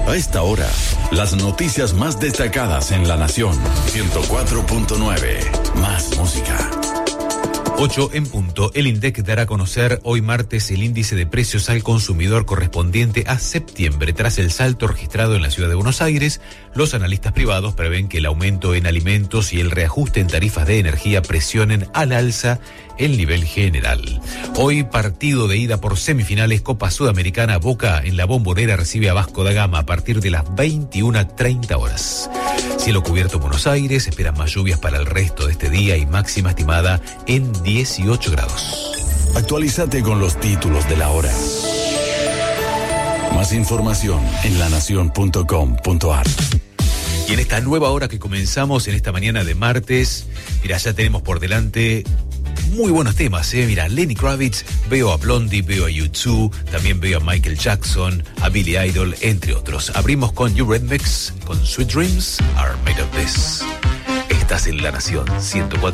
A esta hora, las noticias más destacadas en La Nación. 104.9. Más música. 8 en punto. El INDEC dará a conocer hoy martes el índice de precios al consumidor correspondiente a septiembre. Tras el salto registrado en la ciudad de Buenos Aires, los analistas privados prevén que el aumento en alimentos y el reajuste en tarifas de energía presionen al alza el nivel general. Hoy partido de ida por semifinales Copa Sudamericana. Boca en la Bombonera recibe a Vasco da Gama a partir de las 21:30 horas. Cielo cubierto en Buenos Aires, esperan más lluvias para el resto de este día y máxima estimada en 18 grados. Actualízate con los títulos de la hora. Más información en lanacion.com.ar. Y en esta nueva hora que comenzamos en esta mañana de martes, mira, ya tenemos por delante muy buenos temas, Mira, Lenny Kravitz, veo a Blondie, veo a U2, también veo a Michael Jackson, a Billy Idol, entre otros. Abrimos con Eurythmics, con Sweet Dreams Are Made of This. Estás en La Nación 104.9.